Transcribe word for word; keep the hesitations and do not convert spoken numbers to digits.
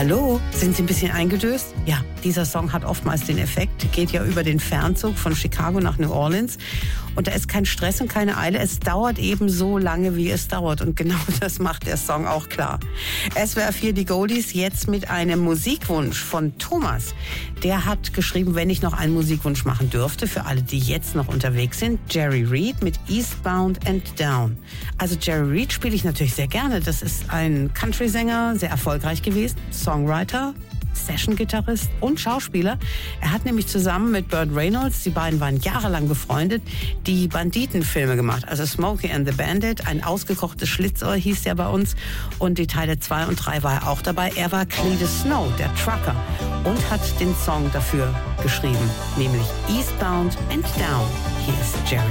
Hallo, sind Sie ein bisschen eingedöst? Ja, dieser Song hat oftmals den Effekt, geht ja über den Fernzug von Chicago nach New Orleans. Und da ist kein Stress und keine Eile. Es dauert eben so lange, wie es dauert. Und genau das macht der Song auch klar. S W R vier, die Goldies, jetzt mit einem Musikwunsch von Thomas. Der hat geschrieben, wenn ich noch einen Musikwunsch machen dürfte, für alle, die jetzt noch unterwegs sind, Jerry Reed mit Eastbound and Down. Also Jerry Reed spiele ich natürlich sehr gerne. Das ist ein Country-Sänger, sehr erfolgreich gewesen, Songwriter, Session-Gitarrist und Schauspieler. Er hat nämlich zusammen mit Burt Reynolds, die beiden waren jahrelang befreundet, die Banditenfilme gemacht. Also Smokey and the Bandit, ein ausgekochtes Schlitzohr hieß der bei uns. Und die Teile zwei und drei war er auch dabei. Er war Cletus Snow, der Trucker, und hat den Song dafür geschrieben, nämlich Eastbound and Down. Hier ist Jerry